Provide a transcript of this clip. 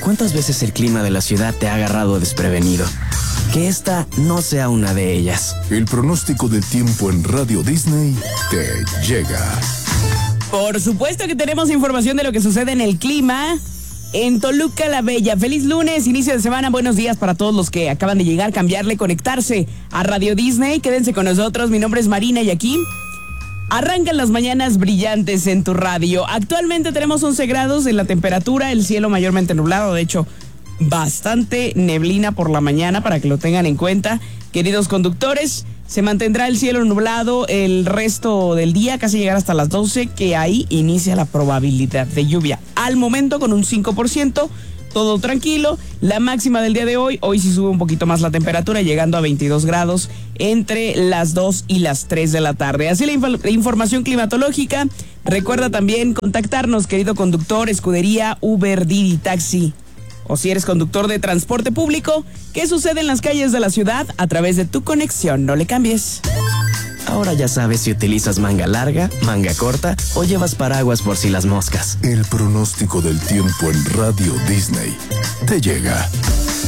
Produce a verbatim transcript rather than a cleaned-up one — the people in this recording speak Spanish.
¿cuántas veces el clima de la ciudad te ha agarrado desprevenido? Que esta no sea una de ellas. El pronóstico del tiempo en Radio Disney te llega. Por supuesto que tenemos información de lo que sucede en el clima en Toluca la Bella. Feliz lunes, inicio de semana, buenos días para todos los que acaban de llegar, cambiarle, conectarse a Radio Disney. Quédense con nosotros, mi nombre es Marina y aquí arrancan las mañanas brillantes en tu radio. Actualmente tenemos once grados en la temperatura, el cielo mayormente nublado, de hecho bastante neblina por la mañana para que lo tengan en cuenta. Queridos conductores, se mantendrá el cielo nublado el resto del día, casi llegar hasta las doce, que ahí inicia la probabilidad de lluvia. Al momento con un cinco por ciento, todo tranquilo. La máxima del día de hoy, hoy sí sube un poquito más la temperatura, llegando a veintidós grados entre las dos y las tres de la tarde. Así la inf- información climatológica. Recuerda también contactarnos, querido conductor, escudería Uber, Didi, Taxi. O si eres conductor de transporte público, ¿qué sucede en las calles de la ciudad a través de tu conexión? No le cambies. Ahora ya sabes si utilizas manga larga, manga corta o llevas paraguas por si las moscas. El pronóstico del tiempo en Radio Disney te llega.